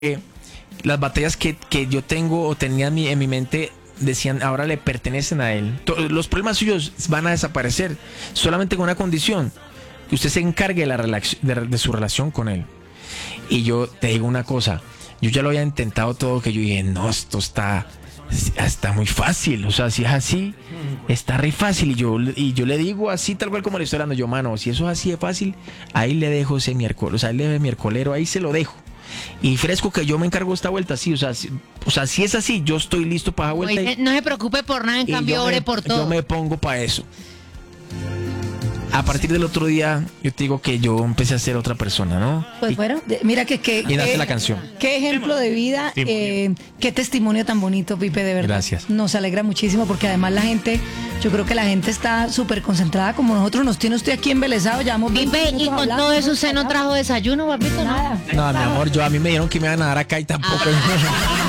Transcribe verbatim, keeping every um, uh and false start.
eh, las batallas que, que yo tengo o tenía en mi, en mi mente decían ahora le pertenecen a él. To- Los problemas suyos van a desaparecer solamente con una condición: que usted se encargue de, la relac- de, de su relación con él. Y yo te digo una cosa, yo ya lo había intentado todo, que yo dije, no, esto está, está muy fácil. O sea, si es así, está re fácil. Y yo, y yo le digo así, tal cual como le estoy hablando, yo, mano, si eso es así de fácil, ahí le dejo ese miércoles, o sea, ahí le dejo el miércolero, ahí se lo dejo. Y fresco que yo me encargo esta vuelta, sí, o sea, si, o sea, si es así, yo estoy listo para la vuelta. Oye, Y, no se preocupe por nada, en y cambio yo ore me, por yo todo. me pongo para eso. A partir del otro día, yo te digo que yo empecé a ser otra persona, ¿no? Pues Y- bueno, de- mira que qué Y nace qué- la canción. Qué ejemplo de vida, eh, qué testimonio tan bonito, Pipe, de verdad. Gracias. Nos alegra muchísimo porque además la gente, yo creo que la gente está súper concentrada como nosotros. Nos tiene usted aquí embelesado, llevamos veinte Pipe, y minutos con hablando, todo eso no usted no hemos trajo desayuno, papito, ¿no? nada. No, mi amor, yo a mí me dijeron que me iban a dar acá y tampoco.